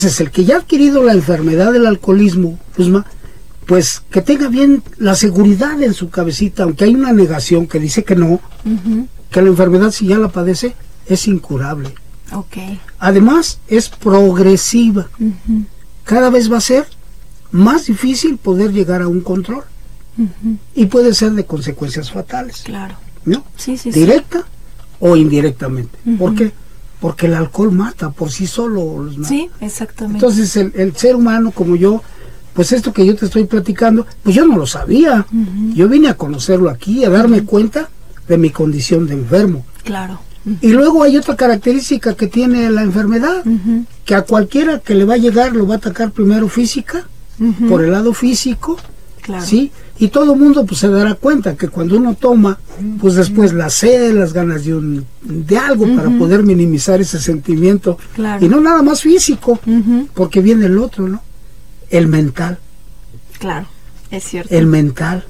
Entonces, el que ya ha adquirido la enfermedad del alcoholismo, pues que tenga bien la seguridad en su cabecita, aunque hay una negación que dice que no, que la enfermedad, si ya la padece, es incurable. Okay. Además, es progresiva. Cada vez va a ser más difícil poder llegar a un control. Y puede ser de consecuencias fatales. Claro. ¿No? Sí, directa o indirectamente. ¿Por qué? Porque el alcohol mata por sí solo. Sí, exactamente. Entonces el ser humano como yo, pues esto que yo te estoy platicando, pues yo no lo sabía. Yo vine a conocerlo aquí, a darme cuenta de mi condición de enfermo. Claro. Y luego hay otra característica que tiene la enfermedad, que a cualquiera que le va a llegar lo va a atacar primero física, por el lado físico, claro. ¿sí? Y todo el mundo pues se dará cuenta que cuando uno toma, pues después la sed, las ganas de algo para poder minimizar ese sentimiento. Claro. Y no nada más físico, porque viene el otro, ¿no? El mental. Claro, es cierto. El mental.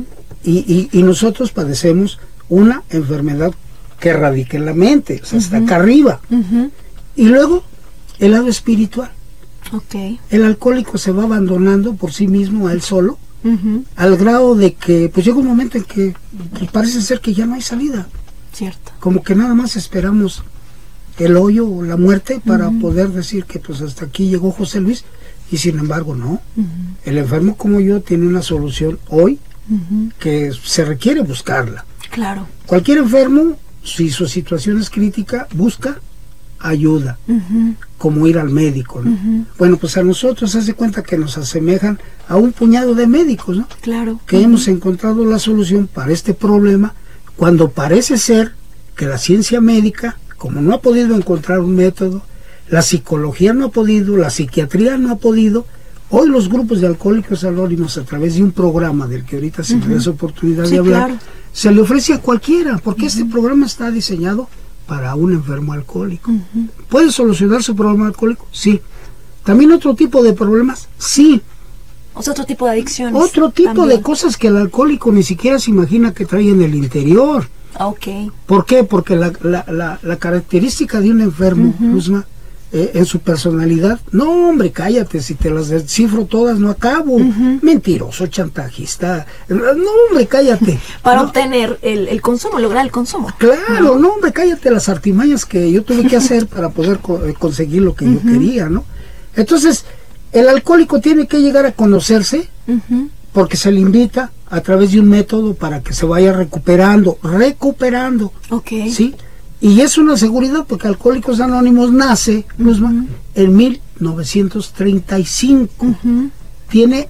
Y nosotros padecemos una enfermedad que radica en la mente, o sea, está acá arriba. Y luego, el lado espiritual. Okay. El alcohólico se va abandonando por sí mismo, a él solo, al grado de que pues llega un momento en que pues, parece ser que ya no hay salida. Cierto. Como que nada más esperamos el hoyo o la muerte para poder decir que pues hasta aquí llegó José Luis, y sin embargo no. El enfermo como yo tiene una solución hoy que se requiere buscarla. Claro. Cualquier enfermo, si su situación es crítica, busca ayuda, como ir al médico, ¿no? Bueno, pues a nosotros hace cuenta que nos asemejan a un puñado de médicos, ¿no? Claro. Que hemos encontrado la solución para este problema, cuando parece ser que la ciencia médica, como no ha podido encontrar un método, la psicología no ha podido, la psiquiatría no ha podido, hoy los grupos de Alcohólicos Anónimos, a través de un programa del que ahorita se me da esa oportunidad de hablar, claro. se le ofrece a cualquiera, porque este programa está diseñado para un enfermo alcohólico. ¿Puede solucionar su problema alcohólico? Sí. ¿También otro tipo de problemas? Sí. O sea, otro tipo de adicciones. Otro tipo también. de cosas que el alcohólico ni siquiera se imagina que trae en el interior. Ok. ¿Por qué? Porque la característica de un enfermo, Luzma, en su personalidad, no hombre, cállate, si te las descifro todas no acabo, mentiroso, chantajista, no hombre, cállate. Para obtener el consumo, lograr el consumo. Claro, no hombre, cállate las artimañas que yo tuve que hacer para poder conseguir lo que yo quería, ¿no? Entonces, el alcohólico tiene que llegar a conocerse, porque se le invita a través de un método para que se vaya recuperando, Ok. ¿sí? Y es una seguridad porque Alcohólicos Anónimos nace, Luzma, en 1935. Tiene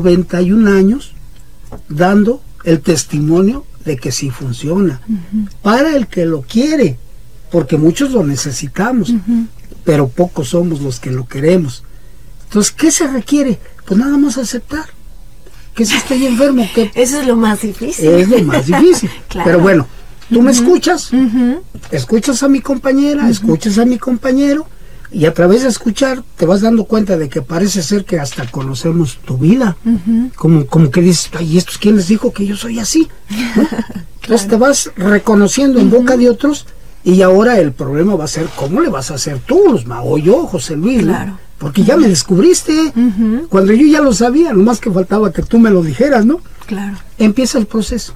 91 años dando el testimonio de que sí funciona. Para el que lo quiere, porque muchos lo necesitamos, pero pocos somos los que lo queremos. Entonces, ¿qué se requiere? Pues nada más aceptar que si estoy enfermo. Que eso es lo más difícil. Es lo más difícil. Claro. Pero bueno, tú me escuchas, escuchas a mi compañera, escuchas a mi compañero, y a través de escuchar te vas dando cuenta de que parece ser que hasta conocemos tu vida. Como que dices, ay, ¿estos quién les dijo que yo soy así? ¿No? Entonces te vas reconociendo en boca de otros, y ahora el problema va a ser cómo le vas a hacer tú, Luzma, o yo, José Luis, claro. ¿no? Porque ya me descubriste, cuando yo ya lo sabía, nomás que faltaba que tú me lo dijeras, ¿no? Claro. Empieza el proceso.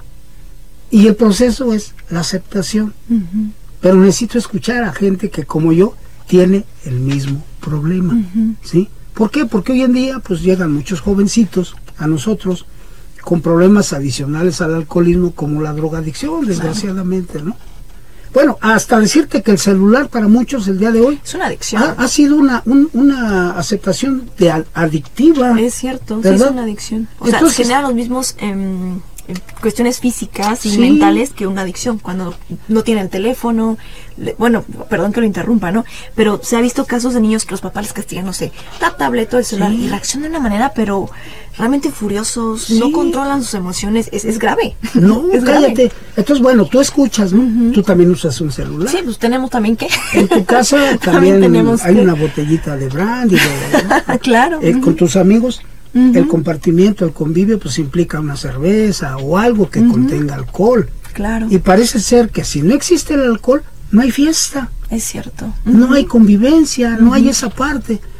Y el proceso es la aceptación. Pero necesito escuchar a gente que como yo tiene el mismo problema. ¿Sí? ¿Por qué? Porque hoy en día pues llegan muchos jovencitos a nosotros con problemas adicionales al alcoholismo, como la drogadicción, desgraciadamente, ¿no? Bueno, hasta decirte que el celular para muchos el día de hoy es una adicción. Ha sido una aceptación adictiva. Es cierto, ¿verdad? Sí es una adicción. O entonces, sea, genera los mismos cuestiones físicas y mentales que una adicción. Cuando no tienen teléfono, bueno, perdón que lo interrumpa, ¿no? Pero se ha visto casos de niños que los papás les castigan, no sé, la tablet o el celular, y reaccionan de una manera, pero realmente furiosos, no controlan sus emociones, es grave. No, es cállate. grave. Entonces, bueno, tú escuchas, ¿no? Tú también usas un celular. Sí, pues tenemos también que. En tu casa también tenemos hay una botellita de brandy, ¿no? Claro. Con tus amigos. El compartimiento, el convivio, pues implica una cerveza o algo que contenga alcohol. Claro. Y parece ser que si no existe el alcohol, no hay fiesta. Es cierto. No hay convivencia, no hay esa parte.